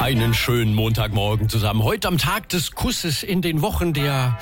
Einen schönen Montagmorgen zusammen. Heute am Tag des Kusses in den Wochen der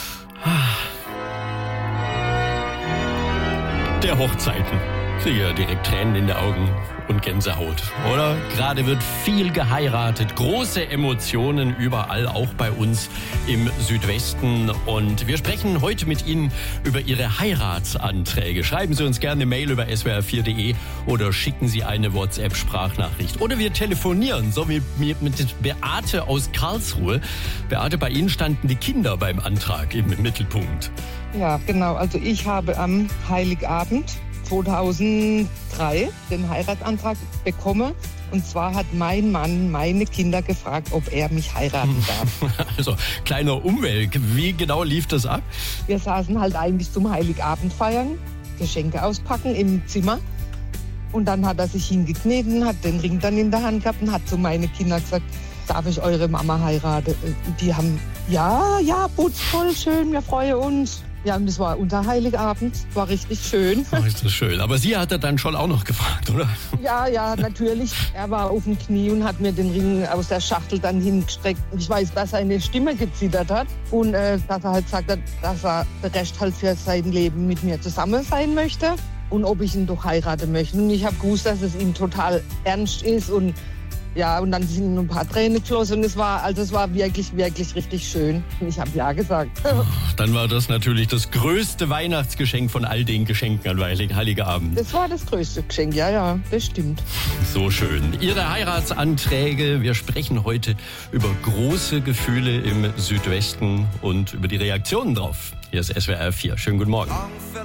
Hochzeiten. Kriege ja direkt Tränen in den Augen und Gänsehaut, oder? Gerade wird viel geheiratet, große Emotionen überall, auch bei uns im Südwesten. Und wir sprechen heute mit Ihnen über Ihre Heiratsanträge. Schreiben Sie uns gerne eine Mail über swr4.de oder schicken Sie eine WhatsApp-Sprachnachricht. Oder wir telefonieren, so wie mit Beate aus Karlsruhe. Beate, bei Ihnen standen die Kinder beim Antrag im Mittelpunkt. Ja, genau. Also ich habe am Heiligabend 2003 den Heiratsantrag bekommen. Und zwar hat mein Mann meine Kinder gefragt, ob er mich heiraten darf. Also, kleiner Umweg. Wie genau lief das ab? Wir saßen halt eigentlich zum Heiligabend feiern, Geschenke auspacken im Zimmer. Und dann hat er sich hingekneten, hat den Ring dann in der Hand gehabt und hat zu meinen Kindern gesagt, darf ich eure Mama heiraten? Die haben, ja, putz, voll schön, wir freuen uns. Ja, und das war unser Heiligabend, war richtig schön. Oh, ist das schön. Aber Sie hat er dann schon auch noch gefragt, oder? Ja, natürlich. Er war auf dem Knie und hat mir den Ring aus der Schachtel dann hingestreckt. Ich weiß, dass seine Stimme gezittert hat und dass er halt gesagt hat, dass er den Rest halt für sein Leben mit mir zusammen sein möchte und ob ich ihn doch heiraten möchte. Und ich habe gewusst, dass es ihm total ernst ist und ja, und dann sind ein paar Tränen geflossen und es war wirklich, wirklich richtig schön. Und ich habe ja gesagt. Dann war das natürlich das größte Weihnachtsgeschenk von all den Geschenken an Heiligabend. Das war das größte Geschenk, ja, das stimmt. So schön. Ihre Heiratsanträge. Wir sprechen heute über große Gefühle im Südwesten und über die Reaktionen drauf. Hier ist SWR 4. Schönen guten Morgen.